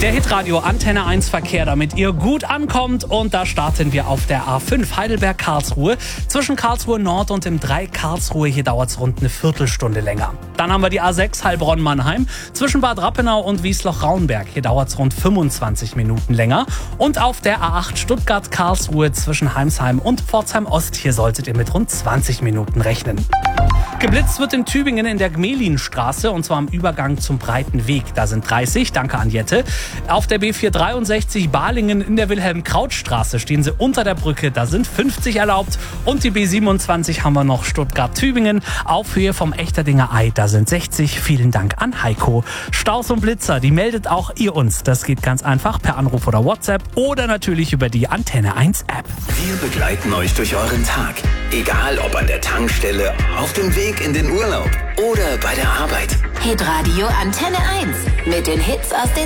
Der Hitradio Antenne 1 Verkehr, damit ihr gut ankommt. Und da starten wir auf der A5 Heidelberg-Karlsruhe. Zwischen Karlsruhe Nord und dem 3 Karlsruhe, hier dauert es rund eine Viertelstunde länger. Dann haben wir die A6 Heilbronn-Mannheim. Zwischen Bad Rappenau und Wiesloch-Raunberg, hier dauert es rund 25 Minuten länger. Und auf der A8 Stuttgart-Karlsruhe zwischen Heimsheim und Pforzheim Ost, hier solltet ihr mit rund 20 Minuten rechnen. Geblitzt wird in Tübingen in der Gmelinstraße, und zwar am Übergang zum Breiten Weg. Da sind 30, danke Anjette. Auf der B463 Balingen in der Wilhelm-Kraut-Straße stehen sie unter der Brücke, da sind 50 erlaubt. Und die B27 haben wir noch Stuttgart-Tübingen auf Höhe vom Echterdinger Ei, da sind 60. Vielen Dank an Heiko. Staus und Blitzer, die meldet auch ihr uns. Das geht ganz einfach per Anruf oder WhatsApp oder natürlich über die Antenne 1 App. Wir begleiten euch durch euren Tag. Egal ob an der Tankstelle, auf dem Weg in den Urlaub oder bei der Arbeit. Hitradio Antenne 1 mit den Hits aus den